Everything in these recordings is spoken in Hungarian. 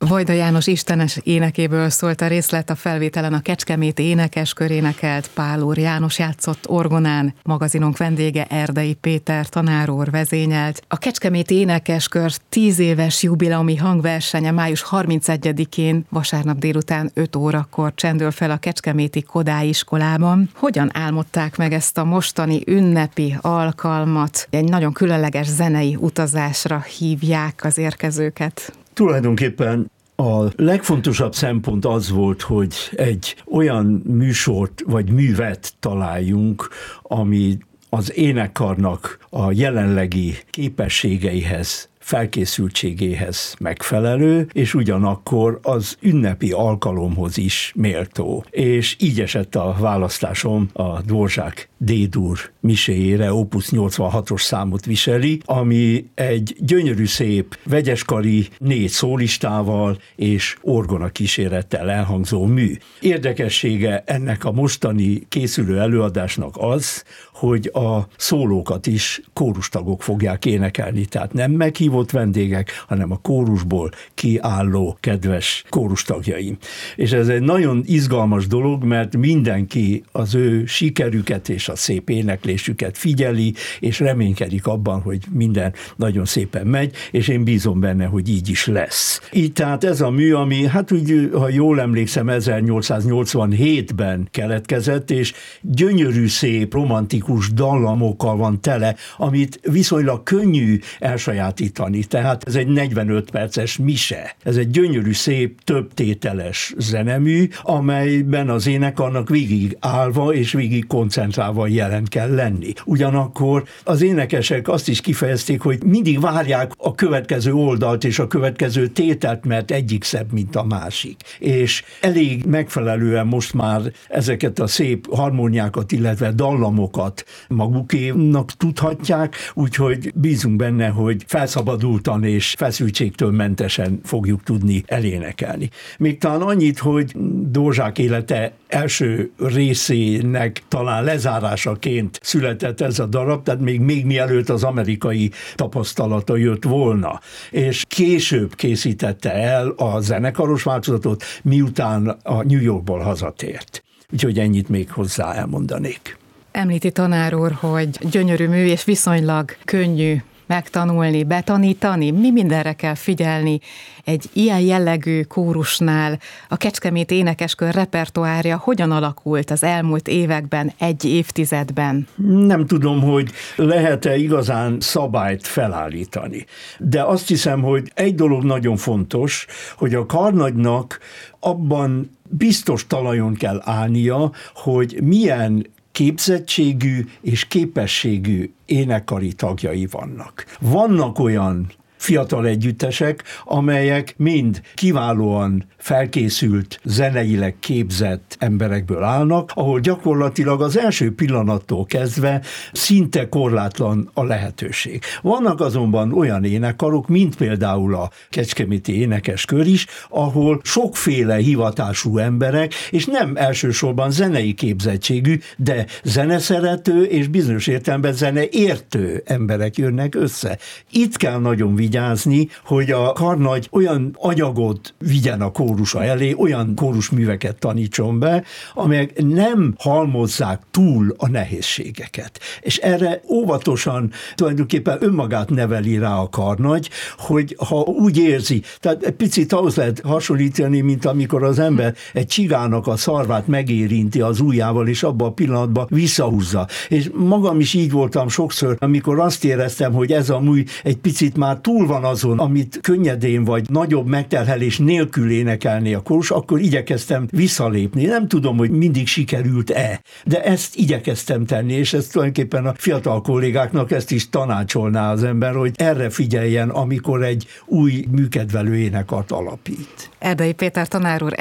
Vajda János istenes énekéből szólt a részlet, a felvételen a Kecskeméti Énekeskör énekelt, Pál úr János játszott orgonán, magazinunk vendége Erdei Péter tanár úr vezényelt. A Kecskeméti Énekeskör 10 éves jubileumi hangversenye május 31-én vasárnap délután 5 órakor csendül fel a kecskeméti Kodály iskolában. Hogyan álmodták meg ezt a mostani ünnepi alkalmat? Egy nagyon különleges zenei utazásra hívják az érkezőket. Tulajdonképpen a legfontosabb szempont az volt, hogy egy olyan műsort vagy művet találjunk, ami az énekkarnak a jelenlegi képességeihez, felkészültségéhez megfelelő, és ugyanakkor az ünnepi alkalomhoz is méltó. És így esett a választásom a Dvořák D-dur miséjére, opus 86-os számot viseli, ami egy gyönyörű szép vegyeskari 4 szólistával és orgona kísérettel elhangzó mű. Érdekessége ennek a mostani készülő előadásnak az, hogy a szólókat is kórustagok fogják énekelni, tehát nem meghívott vendégek, hanem a kórusból kiálló kedves kórustagjaim. És ez egy nagyon izgalmas dolog, mert mindenki az ő sikerüket és a szép éneklésüket figyeli, és reménykedik abban, hogy minden nagyon szépen megy, és én bízom benne, hogy így is lesz. Így tehát ez a mű, ami, hát úgy, ha jól emlékszem, 1887-ben keletkezett, és gyönyörű szép, romantikus dallamokkal van tele, amit viszonylag könnyű elsajátítani. Tehát ez egy 45 perces mise. Ez egy gyönyörű szép, többtételes zenemű, amelyben az énekarnak végig állva és végig koncentrálva jelen kell lenni. Ugyanakkor az énekesek azt is kifejezték, hogy mindig várják a következő oldalt és a következő tételt, mert egyik szebb, mint a másik. És elég megfelelően most már ezeket a szép harmóniákat, illetve dallamokat magukénak tudhatják, úgyhogy bízunk benne, hogy felszabadultan és feszültségtől mentesen fogjuk tudni elénekelni. Még talán annyit, hogy Dvořák élete első részének talán lezárásaként született ez a darab, tehát még mielőtt az amerikai tapasztalata jött volna. És később készítette el a zenekaros változatot, miután a New Yorkból hazatért. Úgyhogy ennyit még hozzá elmondanék. Említi tanár úr, hogy gyönyörű mű és viszonylag könnyű megtanulni, betanítani, mi mindenre kell figyelni egy ilyen jellegű kórusnál. A Kecskeméti Énekeskör repertoárja hogyan alakult az elmúlt években, egy évtizedben? Nem tudom, hogy lehet-e igazán szabályt felállítani, de azt hiszem, hogy egy dolog nagyon fontos, hogy a karnagynak abban biztos talajon kell állnia, hogy milyen képzettségű és képességű énekkari tagjai vannak. Vannak olyan fiatal együttesek, amelyek mind kiválóan felkészült, zeneileg képzett emberekből állnak, ahol gyakorlatilag az első pillanattól kezdve szinte korlátlan a lehetőség. Vannak azonban olyan énekkarok, mint például a Kecskeméti Énekeskör is, ahol sokféle hivatású emberek, és nem elsősorban zenei képzettségű, de zeneszerető és bizonyos értelemben zeneértő emberek jönnek össze. Itt kell nagyon vigyázni, hogy a karnagy olyan anyagot vigyen a kórusa elé, olyan kórusműveket tanítson be, amelyek nem halmozzák túl a nehézségeket. És erre óvatosan tulajdonképpen önmagát neveli rá a karnagy, hogy ha úgy érzi, tehát egy picit ahhoz lehet hasonlítani, mint amikor az ember egy csigának a szarvát megérinti az ujjával, és abban a pillanatban visszahúzza. És magam is így voltam sokszor, amikor azt éreztem, hogy ez a mű egy picit már túl van azon, amit könnyedén vagy nagyobb megterhelés nélkül énekelni a kórus, akkor igyekeztem visszalépni. Nem tudom, hogy mindig sikerült-e, de ezt igyekeztem tenni, és ezt tulajdonképpen a fiatal kollégáknak ezt is tanácsolná az ember, hogy erre figyeljen, amikor egy új műkedvelő énekart alapít. Erdei Péter tanár úr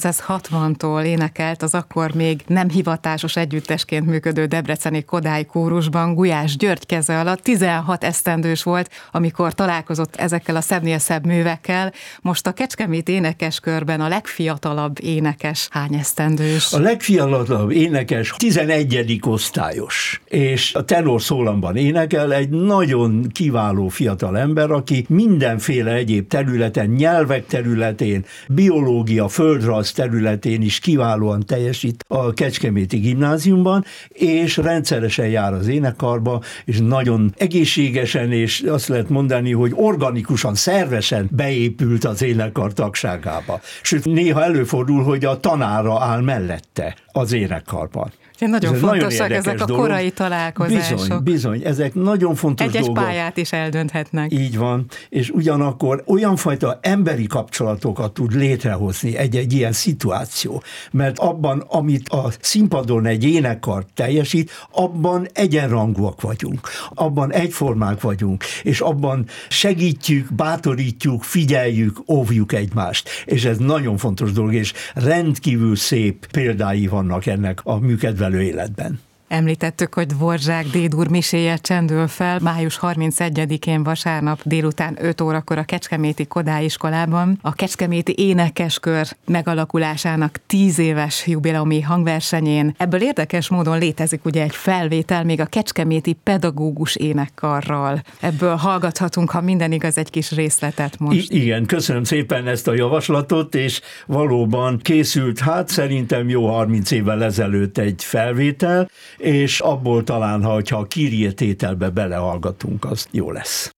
1960-tól énekelt az akkor még nem hivatásos együttesként működő debreceni Kodály kórusban, Gulyás György keze alatt. 16 esztendős volt, amikor talált találkozott ezekkel a szebbnél szebb művekkel. Most a Kecskeméti Énekeskörben a legfiatalabb énekes hány esztendős? A legfiatalabb énekes 11. osztályos, és a tenor szólamban énekel, egy nagyon kiváló fiatal ember, aki mindenféle egyéb területen, nyelvek területén, biológia, földrajz területén is kiválóan teljesít a Kecskeméti Gimnáziumban, és rendszeresen jár az énekkarba, és nagyon egészségesen, és azt lehet mondani, hogy organikusan, szervesen beépült az énekkar tagságába. Sőt, néha előfordul, hogy a tanára áll mellette az énekkarban. Nagyon fontosak ezek a korai találkozások. Bizony, ezek nagyon fontos Egy-egy dolgok. pályát is eldönthetnek. Így van, és ugyanakkor olyan fajta emberi kapcsolatokat tud létrehozni egy ilyen szituáció, mert abban, amit a színpadon egy énekkar teljesít, abban egyenrangúak vagyunk, abban egyformák vagyunk, és abban segítjük, bátorítjuk, figyeljük, óvjuk egymást. És ez nagyon fontos dolog, és rendkívül szép példái vannak ennek a műkedvelő életben. Említettük, hogy Dvorzsák dédúr miséje csendül fel május 31-én vasárnap délután 5 órakor a Kecskeméti Kodály iskolában. A Kecskeméti Énekeskör megalakulásának 10 éves jubileumi hangversenyén. Ebből érdekes módon létezik ugye egy felvétel még a Kecskeméti Pedagógus Énekkarral. Ebből hallgathatunk, ha minden igaz, egy kis részletet most. Igen, köszönöm szépen ezt a javaslatot, és valóban készült, szerintem jó 30 évvel ezelőtt egy felvétel, és abból talán, ha a Kyrie tételbe belehallgatunk, az jó lesz.